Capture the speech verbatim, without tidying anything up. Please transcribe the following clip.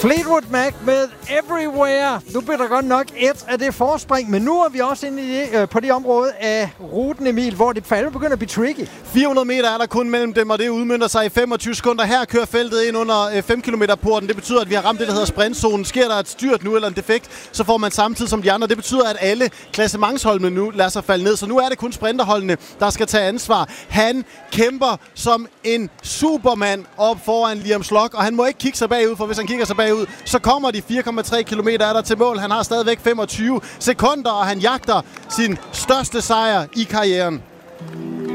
Fleetwood Mac med Everywhere. Nu bliver der godt nok et af det forspring, men nu er vi også inde i det, øh, på det område af ruten, Emil, hvor det faldet begynder at blive tricky. fire hundrede meter er der kun mellem dem, og det udmønter sig i femogtyve sekunder. Her kører feltet ind under øh, fem kilometer porten. Det betyder, at vi har ramt det, der hedder sprintzonen. Sker der et styrt nu eller en defekt, så får man samtidig som de andre. Det betyder, at alle klassementsholdene nu lader sig falde ned. Så nu er det kun sprinterholdene, der skal tage ansvar. Han kæmper som en supermand op foran Liam Slock, og han må ikke kigge sig bagud, for hvis han kigger sig bagud, så kommer de fire komma tre kilometer er der til mål. Han har stadigvæk femogtyve sekunder, og han jagter sin største sejr i karrieren.